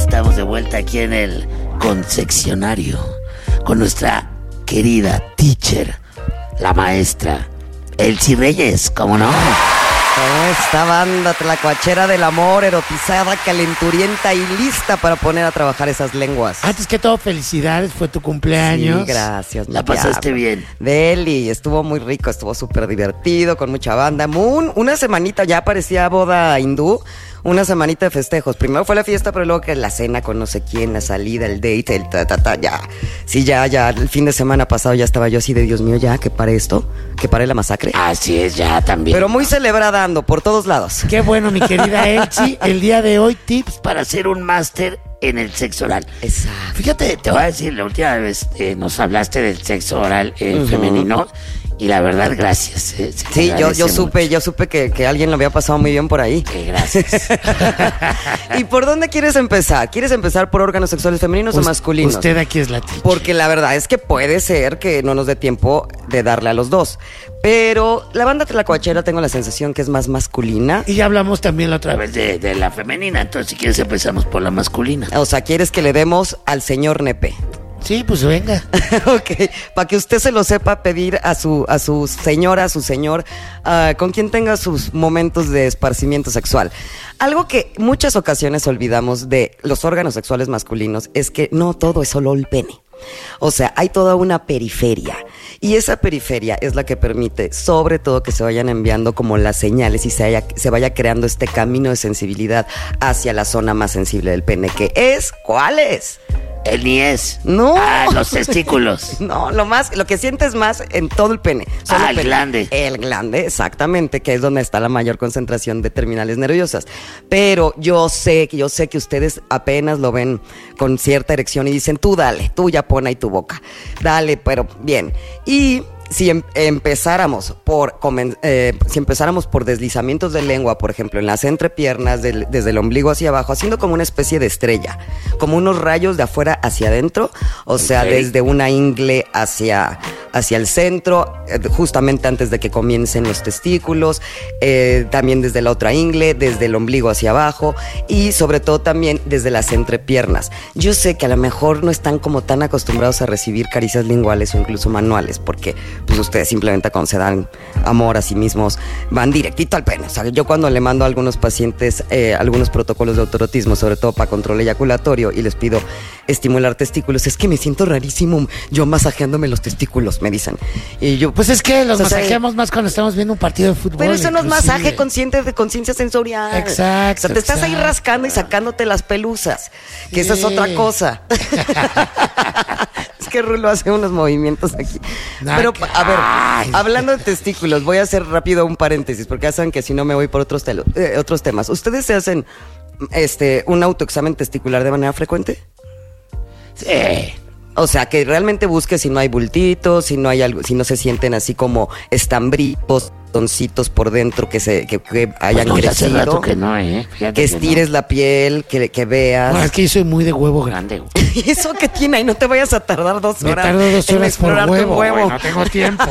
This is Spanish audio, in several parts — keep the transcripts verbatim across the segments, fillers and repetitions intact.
estamos de vuelta aquí en el confeccionario con nuestra querida teacher, la maestra Elsie Reyes, ¿cómo no? Esta banda tlacuachera del amor, erotizada, calenturienta y lista para poner a trabajar esas lenguas. Antes que todo, felicidades, fue tu cumpleaños. Sí, gracias. La pasaste diablo. bien. Deli, estuvo muy rico, estuvo súper divertido, con mucha banda. Moon, una semanita ya parecía boda hindú. Una semanita de festejos. Primero fue la fiesta, pero luego que la cena con no sé quién, la salida, el date, el ta, ta, ta, ya. Sí, ya, ya, el fin de semana pasado ya estaba yo así de Dios mío, ya, que pare esto, que pare la masacre. Así es, ya también. Pero muy celebradando por todos lados. Qué bueno, mi querida Elsie. El día de hoy, tips para hacer un máster en el sexo oral. Exacto. Fíjate, te voy a decir, la última vez eh, nos hablaste del sexo oral eh, Uh-huh. femenino. Y la verdad, gracias. Eh, sí, yo, yo supe, yo supe que, que alguien lo había pasado muy bien por ahí. Sí, gracias. ¿Y por dónde quieres empezar? ¿Quieres empezar por órganos sexuales femeninos Us- o masculinos? Usted aquí es la teacher. Porque la verdad es que puede ser que no nos dé tiempo de darle a los dos. Pero la banda tlacuachera tengo la sensación que es más masculina. Y ya hablamos también la otra vez de, de la femenina. Entonces, si quieres, empezamos por la masculina. O sea, ¿quieres que le demos al señor nepe? Sí, pues venga. Ok, para que usted se lo sepa pedir a su, a su señora, a su señor, uh, con quien tenga sus momentos de esparcimiento sexual. Algo que muchas ocasiones olvidamos de los órganos sexuales masculinos es que no todo es solo el pene. O sea, hay toda una periferia. Y esa periferia es la que permite, sobre todo, que se vayan enviando como las señales y se, haya, se vaya creando este camino de sensibilidad hacia la zona más sensible del pene, que es, ¿cuál es? El niés. No. Ah, los testículos. No, lo más, lo que sientes más en todo el pene. Solo Ah, el pene. glande. El glande, exactamente, que es donde está la mayor concentración de terminales nerviosas. Pero yo sé que yo sé que ustedes apenas lo ven con cierta erección y dicen, tú dale, tú ya pon ahí tu boca. Dale, pero bien. Y si em- empezáramos por comen- eh, si empezáramos por deslizamientos de lengua, por ejemplo, en las entrepiernas, del- desde el ombligo hacia abajo, haciendo como una especie de estrella, como unos rayos de afuera hacia adentro, o sea, Ok. desde una ingle hacia, hacia el centro, eh, justamente antes de que comiencen los testículos, eh, también desde la otra ingle, desde el ombligo hacia abajo y sobre todo también desde las entrepiernas. Yo sé que a lo mejor no están como tan acostumbrados a recibir caricias linguales o incluso manuales, porque pues ustedes simplemente cuando se dan amor a sí mismos van directito al pene. O sea, yo cuando le mando a algunos pacientes eh, algunos protocolos de autoerotismo, sobre todo para control eyaculatorio, y les pido estimular testículos, es que me siento rarísimo yo masajeándome los testículos, me dicen. Y yo, Pues es que los o sea, masajeamos más cuando estamos viendo un partido de fútbol. pero eso no es inclusive. masaje consciente de conciencia sensorial. Exacto, O sea, te estás ahí exacto. rascando y sacándote las pelusas, que Sí. esa es otra cosa. Es que Rulo hace unos movimientos aquí. No, Pero, que- a ver, Ay. hablando de testículos, voy a hacer rápido un paréntesis, porque ya saben que si no me voy por otros, telo- eh, otros temas. ¿Ustedes se hacen este un autoexamen testicular de manera frecuente? Sí. O sea, que realmente busque si no hay bultitos, si no hay algo, si no se sienten así como estambritos, toncitos por dentro que se que, que hayan Pues no, ya hace crecido. rato que no, ¿eh? Fíjate Que estires no. la piel, que, que veas. No, es que yo soy muy de huevo grande, güey. ¿Y eso qué tiene? Ahí no te vayas a tardar dos Me horas. tardo dos en horas por explorar tu huevo, güey, no tengo tiempo.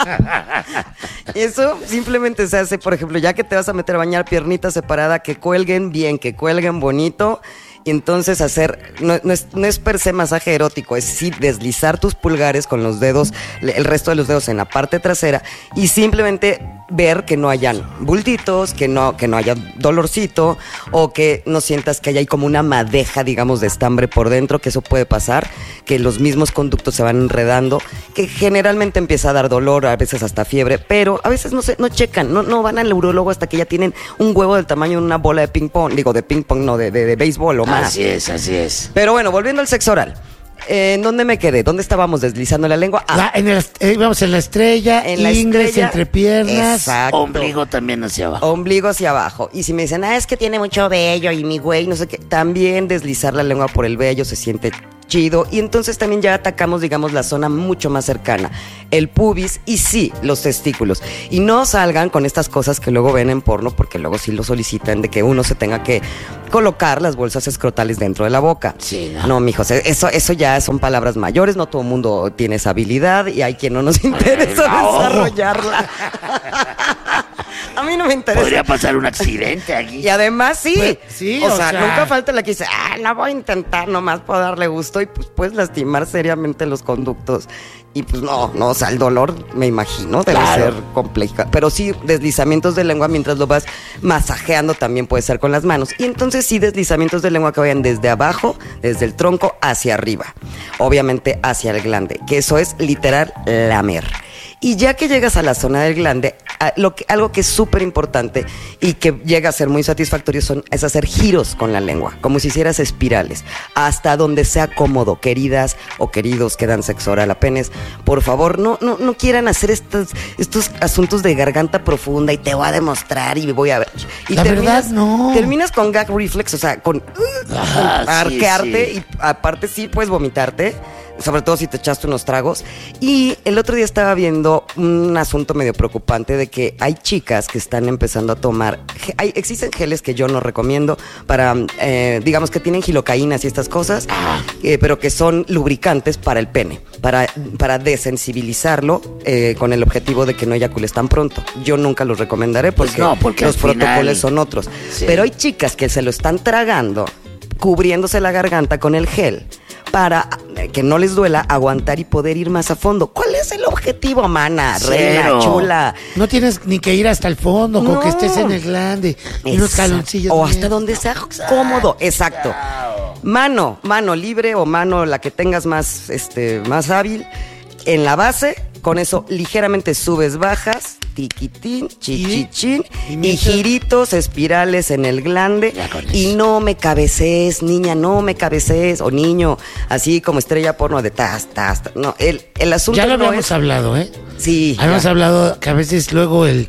Eso simplemente se hace, por ejemplo, ya que te vas a meter a bañar, piernita separada, que cuelguen bien, que cuelguen bonito. Y entonces hacer, no, no, es, no es per se masaje erótico, es sí deslizar tus pulgares con los dedos, el resto de los dedos en la parte trasera y simplemente ver que no hayan bultitos, que no, que no haya dolorcito o que no sientas que haya ahí como una madeja, digamos, de estambre por dentro, que eso puede pasar, que los mismos conductos se van enredando, que generalmente empieza a dar dolor, a veces hasta fiebre, pero a veces no se, no checan, no, no van al neurólogo hasta que ya tienen un huevo del tamaño de una bola de ping pong, digo de ping pong, no, de, de, de béisbol o más. Así es, así es. Pero bueno, volviendo al sexo oral. Eh, ¿En dónde me quedé? ¿Dónde estábamos deslizando la lengua? Ah, La- en el, eh, vamos en la estrella, en la ingles, estrella. entrepiernas. Exacto. Ombligo también hacia abajo. Ombligo hacia abajo. Y si me dicen, ah, es que tiene mucho vello y mi güey, no sé qué, también deslizar la lengua por el vello se siente chido. Y entonces también ya atacamos, digamos, la zona mucho más cercana, el pubis y sí, los testículos. Y no salgan con estas cosas que luego ven en porno, porque luego sí lo solicitan de que uno se tenga que colocar las bolsas escrotales dentro de la boca. Sí, ¿no? No, mijos, eso, eso ya son palabras mayores, no todo el mundo tiene esa habilidad y hay quien no nos interesa no. desarrollarla. A mí mí no me interesa. Podría pasar un accidente aquí. Y además sí. Pues, sí, o, o sea, sea- nunca falta la que dice, ah, no voy a intentar nomás por darle gusto y pues puedes lastimar seriamente los conductos. Y pues no, no, o sea, el dolor, me imagino, debe Claro. ser compleja. Pero sí, deslizamientos de lengua mientras lo vas masajeando también puede ser con las manos. Y entonces sí, deslizamientos de lengua que vayan desde abajo, desde el tronco hacia arriba. Obviamente hacia el glande, que eso es literal lamer. Y ya que llegas a la zona del glande, a- lo que, algo que es súper importante y que llega a ser muy satisfactorio son, es hacer giros con la lengua, como si hicieras espirales, hasta donde sea cómodo, queridas o queridos que dan sexo oral a penes. Por favor, no, no, no quieran hacer estos, estos asuntos de garganta profunda y te voy a demostrar y voy a ver. Y La verdad, no. Terminas con gag reflex, o sea, con, Ajá, con arquearte sí, sí. y aparte sí puedes vomitarte, sobre todo si te echaste unos tragos. Y el otro día estaba viendo un asunto medio preocupante de que hay chicas que están empezando a tomar, ge- hay, existen geles que yo no recomiendo para, eh, digamos que tienen gilocaínas y estas cosas, eh, pero que son lubricantes para el pene, para, para desensibilizarlo eh, con el objetivo de que no eyacules tan pronto. Yo nunca los recomendaré porque, Pues no, porque los al final- protocolos son otros. Sí. Pero hay chicas que se lo están tragando, cubriéndose la garganta con el gel para eh, que no les duela aguantar y poder ir más a fondo. ¿Cuál es el objetivo, mana? Reina, Cero. chula. No tienes ni que ir hasta el fondo, con No. que estés en el glande y unos Exacto. caloncillos. O bien. hasta donde sea cómodo. Exacto. Mano, mano libre o mano la que tengas más, este, más hábil. En la base, con eso ligeramente subes, bajas, tiquitín, chichichín, Y- y y, mientras- giritos, espirales en el glande. Ya con Y eso. no me cabecees, niña, no me cabecees, o niño, así como estrella porno de tas, tas, tas. No, el, el asunto Ya lo no habíamos es... hablado, ¿eh? Sí. Habíamos ya. hablado que a veces luego el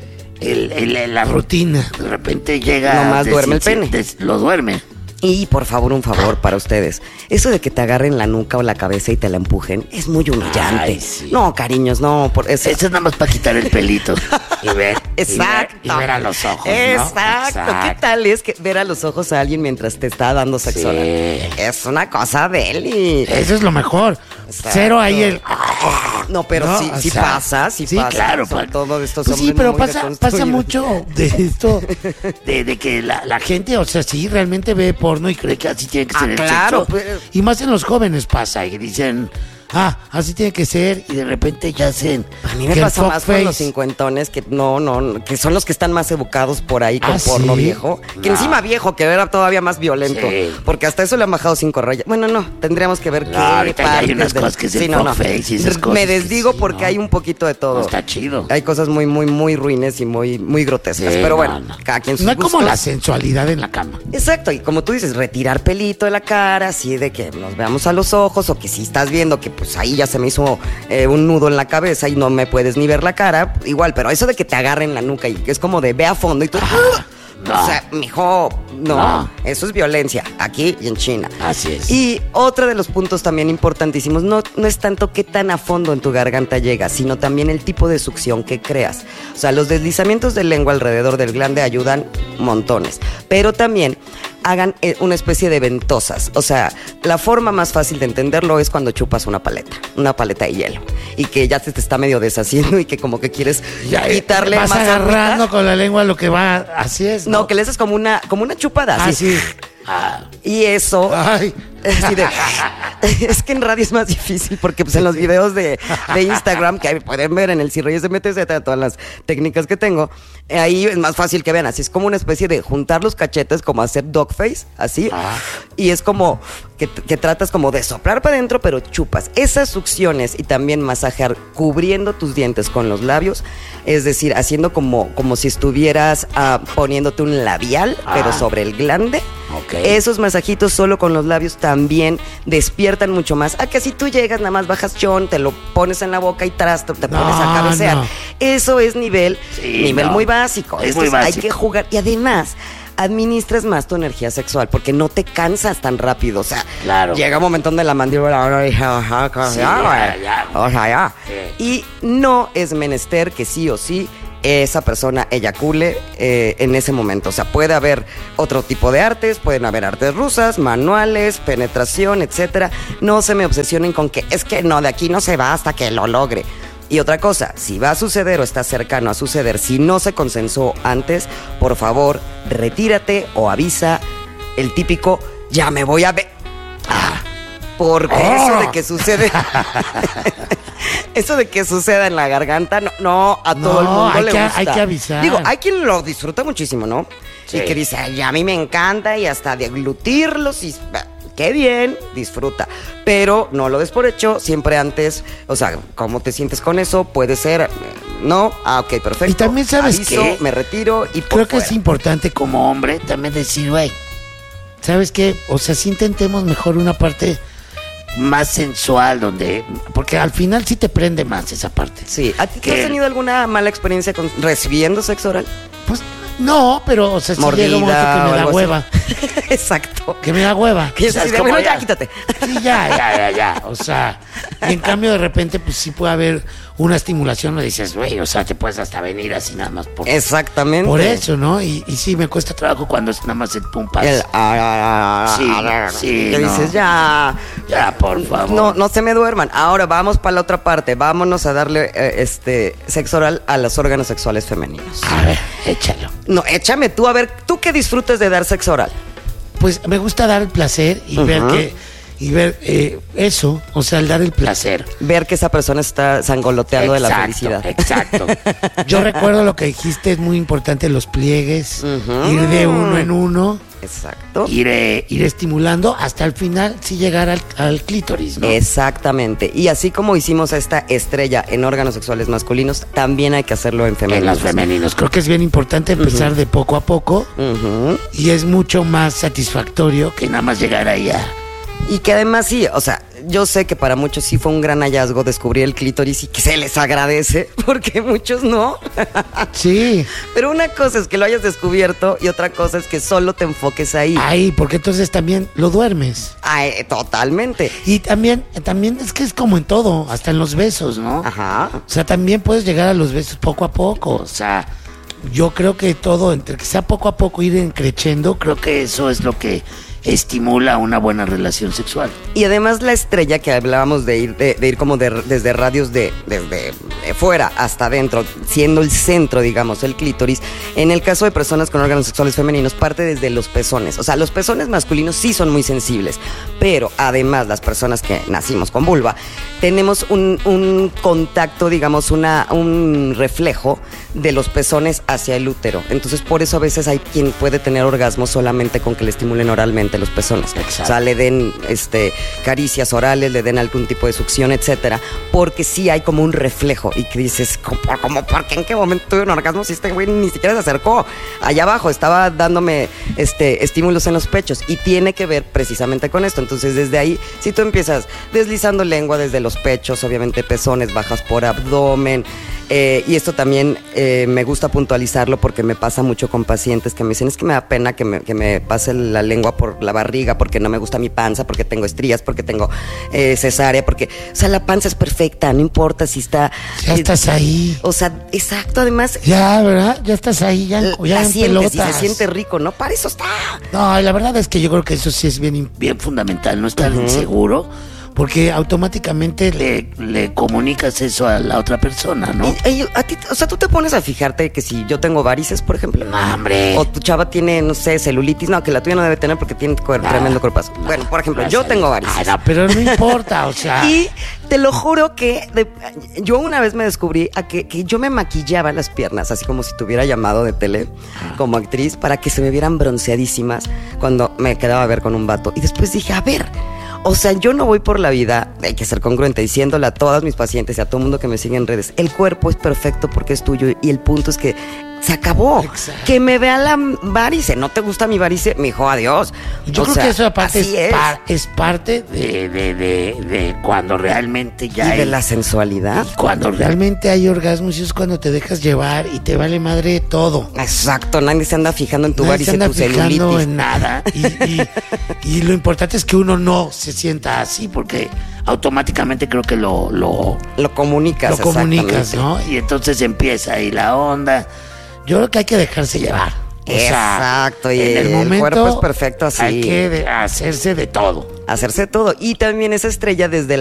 El, el- el- la rutina. De repente llega. Nomás des- duerme el pene. des- lo duerme. Y por favor, un favor para ustedes. Eso de que te agarren la nuca o la cabeza y te la empujen es muy humillante. Ay, sí. No, cariños, no. Por eso. Eso es nada más para quitar el pelito. Y ver. y ver- Exacto. Y ver, a los ojos. ¿no? Exacto. ¿Qué tal es que ver a los ojos a alguien mientras te está dando sexo Sí. oral? Es una cosa deli. Eso es lo mejor. Exacto. Cero ahí el. No, pero No, sí, o sí sea, pasa, sí, sí, pasa. claro, Son pa- todos estos Pues sí, hombres pero muy pasa, pasa deconstruidos. mucho de esto. De, de que la, La gente, o sea, sí, realmente ve porno y cree cree que así tiene que Ah, ser el claro, sexo. pues. Y más en los jóvenes pasa. Pasa y dicen. Ah, así tiene que ser. Y de repente ya hacen. A mí me que el pasa más con fuckface. los cincuentones que no, no, que son los que están más educados por ahí con ¿Ah, porno sí? viejo. Que No. encima viejo, que era todavía más violento. Sí. Porque hasta eso le han bajado cinco rayas. Bueno, no, tendríamos que ver No, qué ahorita ya hay partes unas del- cosas que es el Sí, no, no. fuckface y esas cosas Me que desdigo sí, porque no. hay un poquito de todo. No está chido. Hay cosas muy, muy, muy ruines y muy, muy grotescas. Sí, Pero no, bueno, no. cada quien sus No es como gustos. la sensualidad en la cama. Exacto, y como tú dices, retirar pelito de la cara, así de que nos veamos a los ojos, o que si estás viendo que pues ahí ya se me hizo eh, un nudo en la cabeza y no me puedes ni ver la cara, igual, pero eso de que te agarren la nuca y que es como de ve a fondo y tú... ¡ah! no. O sea, mijo, no, No. eso es violencia, aquí y en China. Así es. Y otro de los puntos también importantísimos, no, no es tanto qué tan a fondo en tu garganta llega, sino también el tipo de succión que creas. O sea, los deslizamientos de lengua alrededor del glande ayudan montones, pero también hagan eh, una especie de ventosas. O sea, la forma más fácil de entenderlo es cuando chupas una paleta, una paleta de hielo, y que ya te, te está medio deshaciendo y que como que quieres Ya, eh, quitarle vas más agarrando agüita. con la lengua lo que va. Así es. No, que le haces como una, como una chupada. Ah, así. sí. Ah, Y eso... Ay. Así de- es que en radio es más difícil porque pues en los videos de, de Instagram que ahí pueden ver en el Cirreyes de M T Z todas las técnicas que tengo, eh, ahí es más fácil que vean, así es como una especie de juntar los cachetes, como hacer dog face, así, Ah. y es como que, que tratas como de soplar para adentro pero chupas. Esas succiones y también masajear cubriendo tus dientes con los labios, es decir, haciendo como, como si estuvieras ah, poniéndote un labial pero Ah. sobre el glande. Ok. Esos masajitos solo con los labios también despiertan mucho más. A que si tú llegas, nada más bajas chon, te lo pones en la boca y tras, te, te No, pones a cabecear. no. Eso es nivel, Sí, nivel no. muy básico. Es Esto muy es- Hay básico. que jugar. Y además, administras más tu energía sexual porque no te cansas tan rápido. O sea, Claro. llega un momento donde la mandíbula. ajá, ajá, Sí, ya, ya, güey. ya. O sea, ya. Sí. Y no es menester que sí o sí esa persona eyacule eh, en ese momento. O sea, puede haber otro tipo de artes, pueden haber artes rusas, manuales, penetración, etcétera. No se me obsesionen con que es que no, de aquí no se va hasta que lo logre. Y otra cosa, si va a suceder o está cercano a suceder, si no se consensuó antes, por favor, retírate o avisa el típico, ya me voy a ver. Ah, porque Oh. eso de que sucede, eso de que suceda en la garganta, no, no a todo No, el mundo hay le que- gusta. hay que avisar. Digo, hay quien lo disfruta muchísimo, ¿no? Sí. Y que dice, ay, a mí me encanta y hasta deglutirlos y... Qué bien, disfruta. Pero no lo des por hecho, siempre antes, o sea, ¿cómo te sientes con eso? Puede ser, eh, no, ah, ok, perfecto. Y también, ¿sabes Aviso, qué? me retiro y por Creo que fuera. es importante como hombre también decir, güey, ¿sabes qué? O sea, si intentemos mejor una parte más sensual, donde... Porque al final sí te prende más esa parte. Sí, ¿a ti ¿Qué? has tenido alguna mala experiencia con recibiendo sexo oral? Pues no, pero, o sea, si llega un momento que Mordida o me da algo así. hueva. Exacto. Que me da hueva. Que yo O sea, así es de, como bueno, ya, quítate. Sí, ya, ya, ya, ya. O sea, y en cambio de repente, pues sí puede haber una estimulación, me dices, güey, o sea, te puedes hasta venir así nada más por, Exactamente. por eso, ¿no? Y, y sí, me cuesta trabajo cuando es nada más el pumpas. El, ah, ah, ah, Sí, ah, ah, sí, que no. dices, ya. Ya, por favor. No, no se me duerman. Ahora vamos para la otra parte. Vámonos a darle eh, este sexo oral a los órganos sexuales femeninos. A ver, échalo. No, échame tú, a ver, ¿tú qué disfrutes de dar sexo oral? Pues me gusta dar el placer y Ujú. ver que, y ver eh, eso, o sea, el dar el placer. Ver que esa persona está sangoloteando de la Exacto, felicidad. Exacto. Yo recuerdo lo que dijiste, es muy importante los pliegues, Ujú. ir de uno en uno, Exacto. ir, eh, ir estimulando hasta el final, sí llegar al, al clítoris, ¿no? Exactamente. Y así como hicimos esta estrella en órganos sexuales masculinos, también hay que hacerlo en En femeninos. los femeninos. Creo que es bien importante empezar de poco a poco Ujú. y es mucho más satisfactorio que nada más llegar ahí a... Y que además sí, o sea, yo sé que para muchos sí fue un gran hallazgo descubrir el clítoris y que se les agradece, porque muchos no. Sí, Pero una cosa es que lo hayas descubierto y otra cosa es que solo te enfoques ahí. ahí, porque entonces también lo duermes. Ay, totalmente. Y también, también es que es como en todo, hasta en los besos, ¿no? Ajá. O sea, también puedes llegar a los besos poco a poco. O sea, yo creo que todo, entre que sea poco a poco ir creciendo, creo que eso es lo que estimula una buena relación sexual. Y además la estrella que hablábamos de ir, de, de ir como de- desde radios de, desde de fuera hasta adentro, siendo el centro, digamos, el clítoris, en el caso de personas con órganos sexuales femeninos, parte desde los pezones. O sea, los pezones masculinos sí son muy sensibles, pero además las personas que nacimos con vulva, tenemos un, un contacto, digamos, una, un reflejo de los pezones hacia el útero. Entonces, por eso a veces hay quien puede tener orgasmo solamente con que le estimulen oralmente los pezones. Exacto. O sea, le den este, caricias orales, le den algún tipo de succión, etcétera, porque sí hay como un reflejo y que dices, ¿cómo, cómo, por qué, en qué momento tuve un orgasmo si este güey ni siquiera se acercó? Allá abajo estaba dándome este, estímulos en los pechos y tiene que ver precisamente con esto. Entonces, desde ahí, si tú empiezas deslizando lengua desde los pechos, obviamente pezones, bajas por abdomen, eh, y esto también eh, me gusta puntualizarlo porque me pasa mucho con pacientes que me dicen, es que me da pena que me, que me pase la lengua por la barriga porque no me gusta mi panza, porque tengo estrías, porque tengo eh, cesárea, porque, o sea, la panza es perfecta, no importa si está... Ya eh, estás ahí. O sea, exacto, además... Ya, ¿verdad? Ya estás ahí, ya, en- ya la en sientes y pelotas. se siente rico, ¿no? Para eso está. No, y la verdad es que yo creo que eso sí es bien, bien fundamental, no estar inseguro, porque automáticamente le, le comunicas eso a la otra persona, ¿no? Y- y a ti, o sea, tú te pones a fijarte que si yo tengo varices, por ejemplo. No, hombre. O tu chava tiene, no sé, celulitis. No, que la tuya no debe tener porque tiene cuer- No, tremendo cuerpazo. no, Bueno, por ejemplo, gracias yo a tengo Dios. varices. Ay, no, pero no importa, o sea. Y te lo juro que de- yo una vez me descubrí a que, que yo me maquillaba las piernas, así como si tuviera llamado de tele como actriz, para que se me vieran bronceadísimas cuando me quedaba a ver con un vato. Y después dije, a ver, o sea, yo no voy por la vida, hay que ser congruente, diciéndole a todas mis pacientes y a todo el mundo que me sigue en redes, el cuerpo es perfecto porque es tuyo y el punto es que se acabó. Exacto. Que me vea la varice, ¿no te gusta mi varice? Me dijo, adiós. Yo O creo sea, que eso aparte es, así es. par- es parte de, de, de, de cuando realmente ya Y hay, de la sensualidad. cuando realmente hay orgasmos, y es cuando te dejas llevar y te vale madre todo. Exacto, nadie se anda fijando en tu Nadie se varice, anda tu fijando celulitis. en nada. Y, y- y lo importante es que uno no se sienta así, porque automáticamente creo que lo, lo, Lo comunicas. lo comunicas, exactamente. ¿no? Y entonces empieza ahí la onda. Yo creo que hay que dejarse llevar. O sea, Exacto, y en el momento cuerpo es perfecto así. Hay que de- hacerse de todo. Hacerse todo. Y también esa estrella desde